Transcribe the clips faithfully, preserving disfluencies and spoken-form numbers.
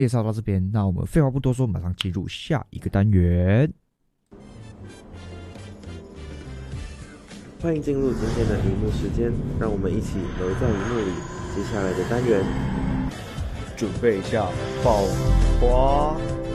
介绍到这边，那我们废话不多说，马上进入下一个单元。 欢迎进入今天的荧幕时间，让我们一起留在荧幕里。接下来的单元， 准备一下爆花。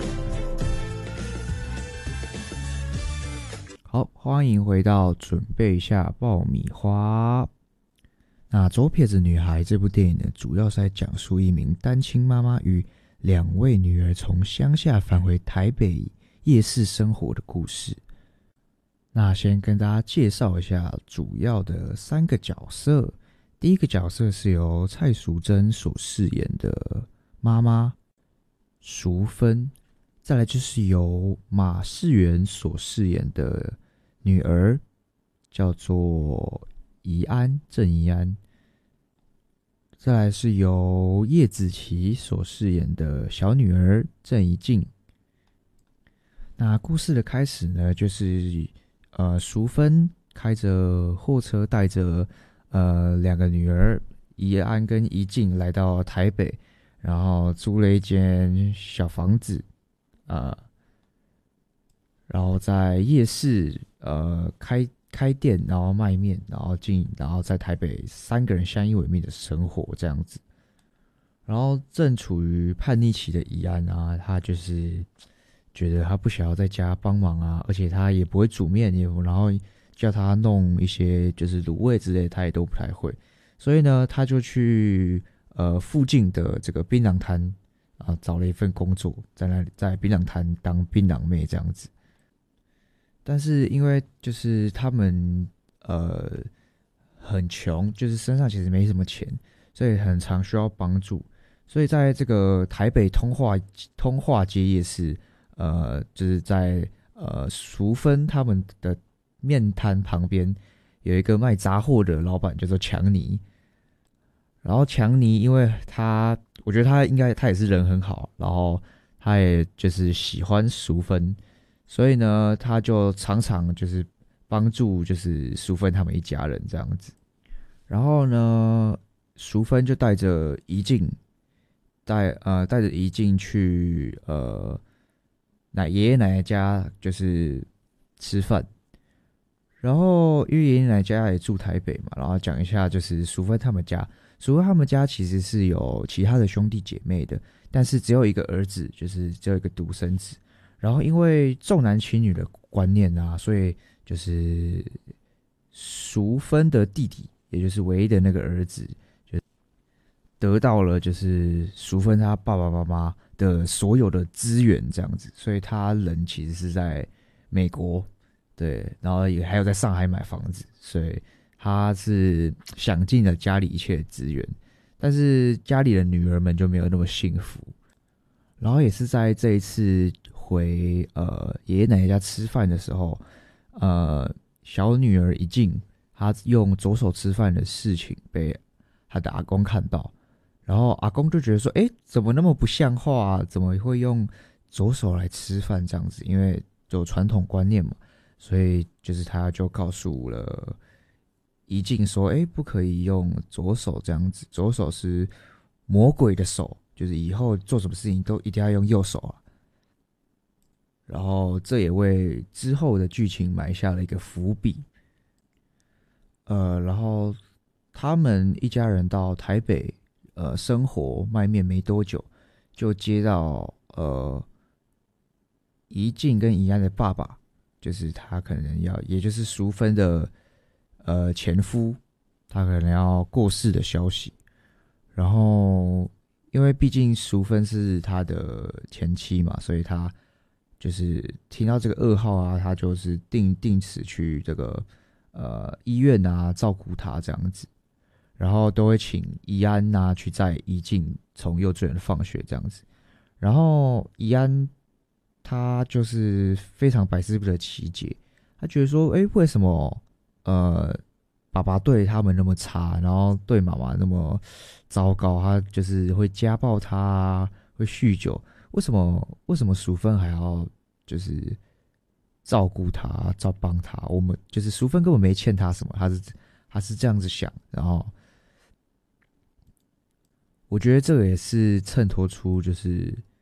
好，欢迎回到准备一下爆米花。那《左撇子女孩》这部电影呢，主要是在讲述一名单亲妈妈与两位女儿从乡下返回台北夜市生活的故事。那先跟大家介绍一下主要的三个角色。第一个角色是由蔡淑臻所饰演的妈妈淑芬，再来就是由马世元所饰演的女儿，叫做怡安，郑怡安。再来是由叶子琪所饰演的小女儿郑怡静。那故事的开始呢，就是呃，淑芬开着货车，带着呃两个女儿怡安跟怡静来到台北，然后租了一间小房子，呃，然后在夜市呃开开店，然后卖面，然后进，然后在台北三个人相依为命的生活这样子。然后正处于叛逆期的怡安啊，他就是觉得他不想要在家帮忙啊，而且他也不会煮面，也然后叫他弄一些就是卤味之类，他也都不太会。所以呢，他就去呃附近的这个槟榔摊啊找了一份工作，在那里在槟榔摊当槟榔妹这样子。但是因为就是他们呃很穷，就是身上其实没什么钱，所以很常需要帮助。所以在这个台北通化通化街夜市，呃，就是在呃淑芬他们的面摊旁边有一个卖杂货的老板，叫做强尼。然后强尼，因为他，我觉得他应该他也是人很好，然后他也就是喜欢淑芬。所以呢，他就常常就是帮助就是淑芬他们一家人这样子。然后呢，淑芬就带着怡静，带呃带着怡静去呃奶爷爷奶奶家就是吃饭。然后因为爷爷奶奶家也住台北嘛，然后讲一下就是淑芬他们家，淑芬他们家其实是有其他的兄弟姐妹的，但是只有一个儿子，就是只有一个独生子。然后因为重男轻女的观念啊，所以就是淑芬的弟弟，也就是唯一的那个儿子，就得到了就是淑芬他爸爸妈妈的所有的资源这样子，所以他人其实是在美国，对，然后也还有在上海买房子，所以他是享尽了家里一切的资源，但是家里的女儿们就没有那么幸福。然后也是在这一次回呃爷爷奶奶家吃饭的时候，呃小女儿怡静她用左手吃饭的事情被她的阿公看到，然后阿公就觉得说，哎，怎么那么不像话啊？怎么会用左手来吃饭这样子？因为有传统观念嘛，所以就是他就告诉了怡静说，哎，不可以用左手这样子，左手是魔鬼的手。就是以后做什么事情都一定要用右手啊，然后这也为之后的剧情埋下了一个伏笔。呃，然后他们一家人到台北呃生活卖面没多久，就接到呃怡静跟怡安的爸爸，就是他可能要，也就是淑芬的呃前夫，他可能要过世的消息，然后。因为毕竟淑芬是他的前妻嘛，所以他就是听到这个噩耗啊，他就是定定时去这个呃医院啊照顾他这样子，然后都会请怡安啊去载怡静从幼稚园放学这样子，然后怡安他就是非常百思不得其解，他觉得说，哎，为什么呃？爸爸对他们那么差，然后对妈妈那么糟糕，他就是会家暴他啊，会酗酒，为什么为什么淑芬还要就是照顾他，照帮他？我们就是淑芬根本没欠他什么，他是他是这样子想，然后我觉得这个也是衬托出就是